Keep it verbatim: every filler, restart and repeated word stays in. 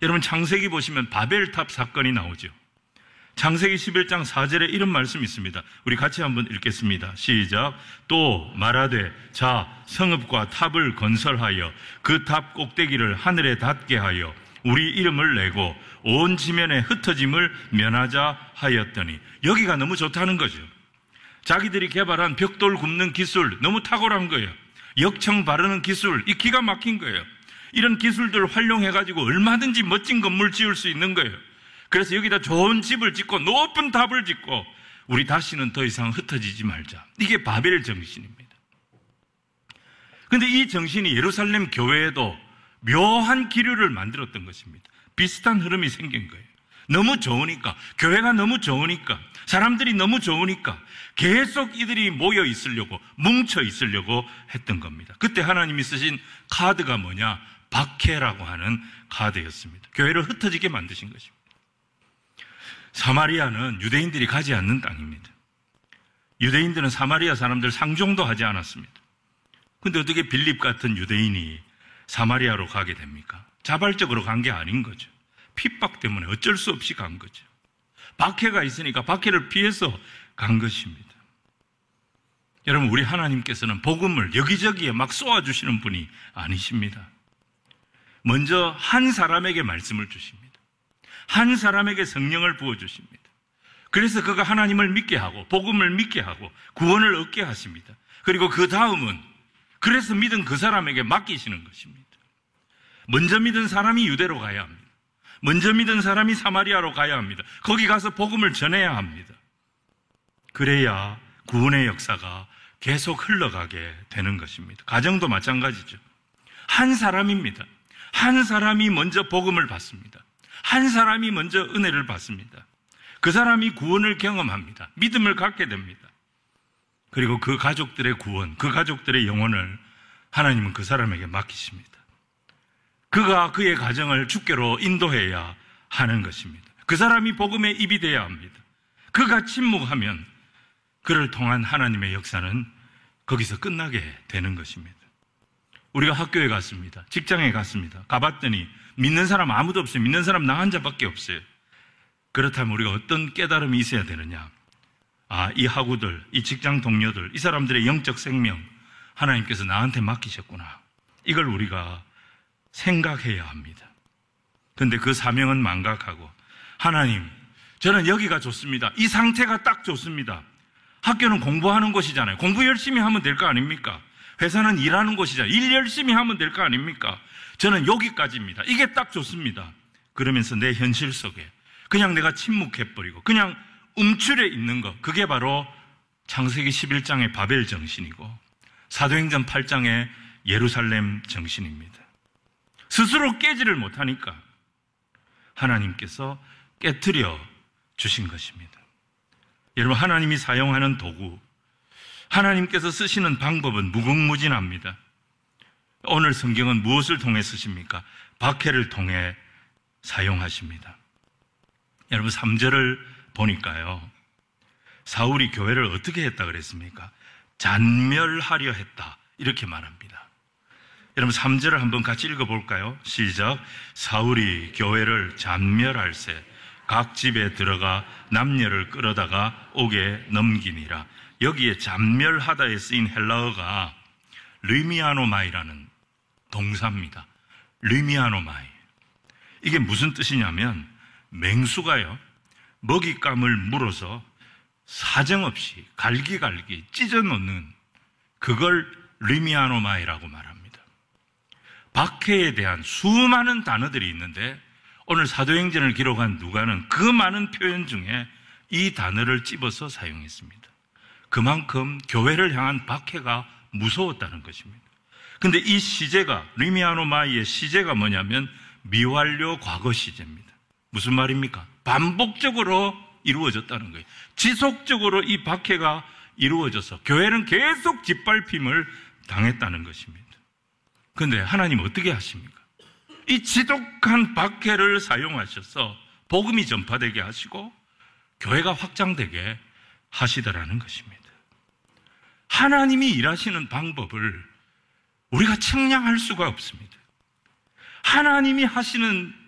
여러분 창세기 보시면 바벨탑 사건이 나오죠. 창세기 십일 장 사 절에 이런 말씀이 있습니다. 우리 같이 한번 읽겠습니다. 시작. 또 말하되 자 성읍과 탑을 건설하여 그 탑 꼭대기를 하늘에 닿게 하여 우리 이름을 내고 온 지면에 흩어짐을 면하자 하였더니, 여기가 너무 좋다는 거죠. 자기들이 개발한 벽돌 굽는 기술 너무 탁월한 거예요. 역청 바르는 기술, 이 기가 막힌 거예요. 이런 기술들을 활용해가지고 얼마든지 멋진 건물 지을 수 있는 거예요. 그래서 여기다 좋은 집을 짓고 높은 탑을 짓고 우리 다시는 더 이상 흩어지지 말자. 이게 바벨 정신입니다. 그런데 이 정신이 예루살렘 교회에도 묘한 기류를 만들었던 것입니다. 비슷한 흐름이 생긴 거예요. 너무 좋으니까, 교회가 너무 좋으니까, 사람들이 너무 좋으니까 계속 이들이 모여 있으려고, 뭉쳐 있으려고 했던 겁니다. 그때 하나님이 쓰신 카드가 뭐냐? 박해라고 하는 카드였습니다. 교회를 흩어지게 만드신 것입니다. 사마리아는 유대인들이 가지 않는 땅입니다. 유대인들은 사마리아 사람들 상종도 하지 않았습니다. 그런데 어떻게 빌립 같은 유대인이 사마리아로 가게 됩니까? 자발적으로 간 게 아닌 거죠. 핍박 때문에 어쩔 수 없이 간 거죠. 박해가 있으니까 박해를 피해서 간 것입니다. 여러분, 우리 하나님께서는 복음을 여기저기에 막 쏘아주시는 분이 아니십니다. 먼저 한 사람에게 말씀을 주십니다. 한 사람에게 성령을 부어주십니다. 그래서 그가 하나님을 믿게 하고 복음을 믿게 하고 구원을 얻게 하십니다. 그리고 그 다음은 그래서 믿은 그 사람에게 맡기시는 것입니다. 먼저 믿은 사람이 유대로 가야 합니다. 먼저 믿은 사람이 사마리아로 가야 합니다. 거기 가서 복음을 전해야 합니다. 그래야 구원의 역사가 계속 흘러가게 되는 것입니다. 가정도 마찬가지죠. 한 사람입니다. 한 사람이 먼저 복음을 받습니다. 한 사람이 먼저 은혜를 받습니다. 그 사람이 구원을 경험합니다. 믿음을 갖게 됩니다. 그리고 그 가족들의 구원, 그 가족들의 영혼을 하나님은 그 사람에게 맡기십니다. 그가 그의 가정을 주께로 인도해야 하는 것입니다. 그 사람이 복음의 입이 되어야 합니다. 그가 침묵하면 그를 통한 하나님의 역사는 거기서 끝나게 되는 것입니다. 우리가 학교에 갔습니다. 직장에 갔습니다. 가봤더니 믿는 사람 아무도 없어요. 믿는 사람 나 혼자밖에 없어요. 그렇다면 우리가 어떤 깨달음이 있어야 되느냐? 아, 이 학우들, 이 직장 동료들, 이 사람들의 영적 생명 하나님께서 나한테 맡기셨구나. 이걸 우리가 생각해야 합니다. 그런데 그 사명은 망각하고, 하나님, 저는 여기가 좋습니다. 이 상태가 딱 좋습니다. 학교는 공부하는 곳이잖아요. 공부 열심히 하면 될 거 아닙니까? 회사는 일하는 곳이잖아요. 일 열심히 하면 될 거 아닙니까? 저는 여기까지입니다. 이게 딱 좋습니다. 그러면서 내 현실 속에 그냥 내가 침묵해버리고 그냥 움츠려 있는 것, 그게 바로 창세기 십일 장의 바벨 정신이고 사도행전 팔 장의 예루살렘 정신입니다. 스스로 깨지를 못하니까 하나님께서 깨트려 주신 것입니다. 여러분, 하나님이 사용하는 도구, 하나님께서 쓰시는 방법은 무궁무진합니다. 오늘 성경은 무엇을 통해 쓰십니까? 박해를 통해 사용하십니다. 여러분, 삼 절을 보니까요, 사울이 교회를 어떻게 했다 그랬습니까? 잔멸하려 했다, 이렇게 말합니다. 여러분, 삼 절을 한번 같이 읽어볼까요? 시작. 사울이 교회를 잔멸할세 각 집에 들어가 남녀를 끌어다가 옥에 넘기니라. 여기에 잔멸하다에 쓰인 헬라어가 르미아노마이라는 동사입니다. 르미아노마이. 이게 무슨 뜻이냐면, 맹수가요, 먹잇감을 물어서 사정없이 갈기갈기 찢어놓는 그걸 르미아노마이라고 말합니다. 박해에 대한 수많은 단어들이 있는데 오늘 사도행전을 기록한 누가는 그 많은 표현 중에 이 단어를 집어서 사용했습니다. 그만큼 교회를 향한 박해가 무서웠다는 것입니다. 근데 이 시제가, 르미아노마이의 시제가 뭐냐면 미완료 과거 시제입니다. 무슨 말입니까? 반복적으로 이루어졌다는 거예요. 지속적으로 이 박해가 이루어져서 교회는 계속 짓밟힘을 당했다는 것입니다. 그런데 하나님 어떻게 하십니까? 이 지독한 박해를 사용하셔서 복음이 전파되게 하시고 교회가 확장되게 하시더라는 것입니다. 하나님이 일하시는 방법을 우리가 측량할 수가 없습니다. 하나님이 하시는